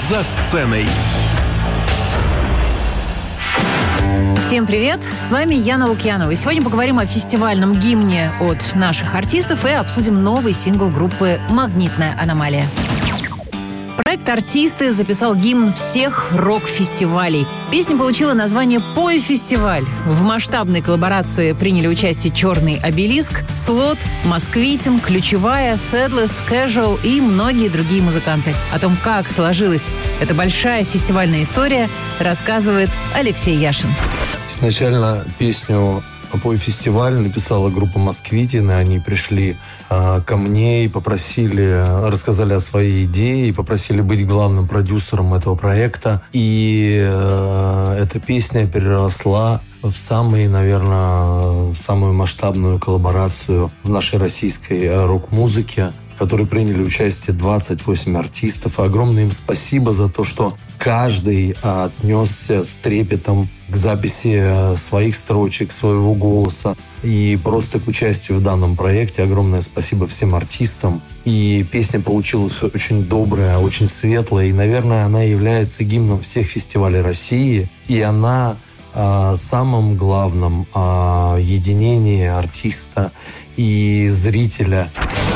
«За сценой». Всем привет! С вами Яна Лукьянова. И сегодня поговорим о фестивальном гимне от наших артистов и обсудим новый сингл группы «Магнитная аномалия». Проект «Артисты» записал гимн всех рок-фестивалей. Песня получила название «Пой фестиваль». В масштабной коллаборации приняли участие «Черный обелиск», «Слот», «Москвитин», «Ключевая», «Сэдлес», «Casual» и многие другие музыканты. О том, как сложилась эта большая фестивальная история, рассказывает Алексей Яшин. Изначально песню «Пой фестиваль» написала группа «Москвитин», и они пришли ко мне и рассказали о своей идее и попросили быть главным продюсером этого проекта. И эта песня переросла в самую масштабную коллаборацию в нашей российской рок-музыке, в которой приняли участие 28 артистов. Огромное им спасибо за то, что каждый отнесся с трепетом к записи своих строчек, своего голоса и просто к участию в данном проекте. Огромное спасибо всем артистам. И песня получилась очень добрая, очень светлая. И, наверное, она является гимном всех фестивалей России. И она самым главным единении артиста и зрителя.